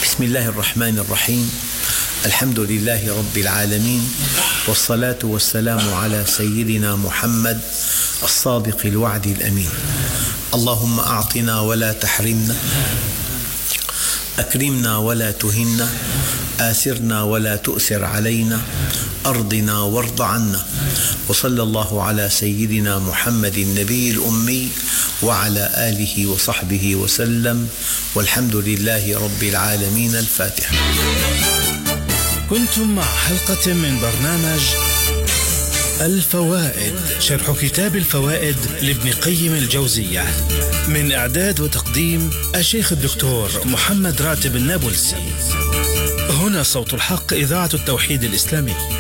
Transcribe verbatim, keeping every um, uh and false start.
بسم الله الرحمن الرحيم. الحمد لله رب العالمين، والصلاة والسلام على سيدنا محمد الصادق الوعد الأمين. اللهم أعطنا ولا تحرمنا، أكرمنا ولا تهنا، آثرنا ولا تؤثر علينا، أرضنا وارض عنا. وصلى الله على سيدنا محمد النبي الأمي وعلى آله وصحبه وسلم، والحمد لله رب العالمين. الفاتحة. كنتم مع حلقة من برنامج الفوائد، شرح كتاب الفوائد لابن قيم الجوزية، من إعداد وتقديم الشيخ الدكتور محمد راتب النابلسي. هنا صوت الحق، إذاعة التوحيد الإسلامي.